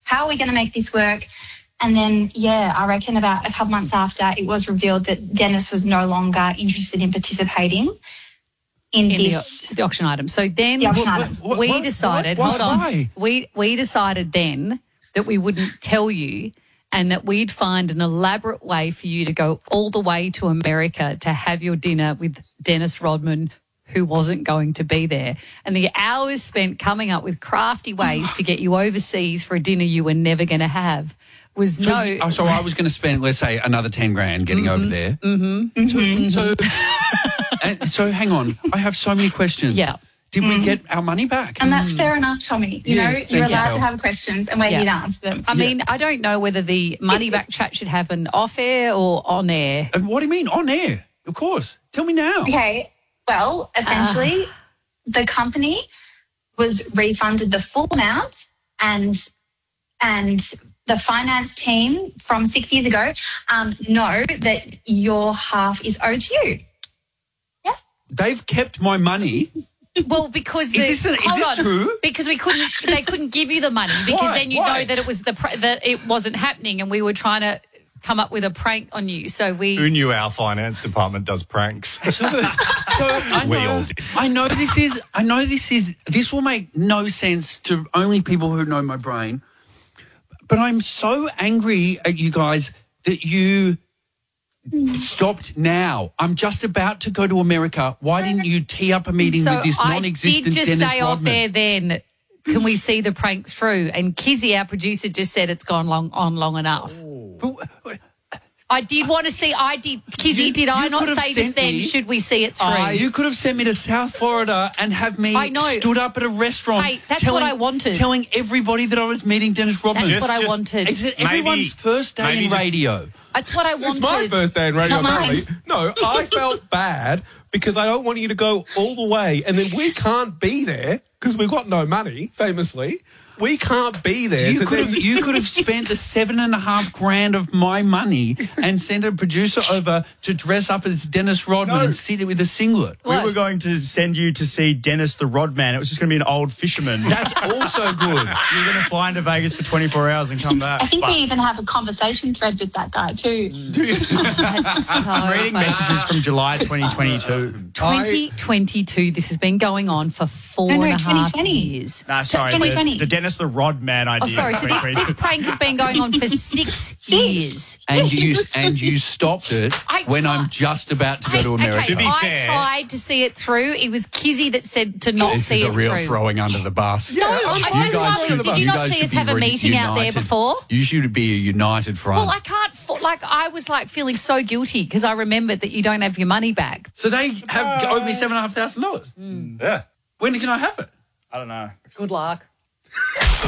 how are we going to make this work? And then, I reckon about a couple months after, it was revealed that Dennis was no longer interested in participating in the auction item. So then we decided, we decided then that we wouldn't tell you and that we'd find an elaborate way for you to go all the way to America to have your dinner with Dennis Rodman, who wasn't going to be there. And the hours spent coming up with crafty ways to get you overseas for a dinner you were never going to have was So I was going to spend, let's say, another 10 grand getting over there. So hang on. I have so many questions. Yeah. Did we get our money back? And that's fair enough, Tommy. You're allowed to have questions and we're here to answer them. I mean, I don't know whether the money back chat should happen off air or on air. And what do you mean? On air? Of course. Tell me now. Okay. Well, essentially, the company was refunded the full amount and the finance team from 6 years ago know that your half is owed to you. Yeah. They've kept my money. Well, because is this true? Because they couldn't give you the money because then you know that it was that it wasn't happening, and we were trying to come up with a prank on you. So who knew our finance department does pranks? So I know this will make no sense to only people who know my brain. But I'm so angry at you guys that you stopped now. I'm just about to go to America. Why didn't you tee up a meeting with this non-existent Dennis Rodman? I did just say off air then, can we see the prank through? And Kizzy, our producer, just said it's gone long enough. I did want to see. Kizzy, did I not say this then? Should we see it through? You could have sent me to South Florida and have me stood up at a restaurant. Hey, that's what I wanted. Telling everybody that I was meeting Dennis Rodman. That's what I wanted. Is it everyone's first day in radio? That's what I wanted. It's my first day in radio, Not apparently. No, I felt bad because I don't want you to go all the way and then we can't be there because we've got no money, famously. We can't be there. You could have spent the $7.5 grand of my money and sent a producer over to dress up as Dennis Rodman and sit with a singlet. We were going to send you to see Dennis the Rodman. It was just going to be an old fisherman. That's also good. You're going to fly into Vegas for 24 hours and come back. I think we even have a conversation thread with that guy too. Do you? That's so I'm reading messages from July 2022. 2022. This has been going on for four and a half years. No, sorry. 2020. The Dennis the Rodman idea. Oh, sorry. So this prank has been going on for 6 years. And you stopped it when I'm just about to go to America. Okay, To be I fair, tried to see it through. It was Kizzy that said to not see it through. This is a real throwing under the bus. No, did you not see us have a meeting out there before? You should be a united front. Well, I can't. I was feeling so guilty because I remembered that you don't have your money back. So they have owed me $7,500. Yeah. When can I have it? I don't know. Good luck.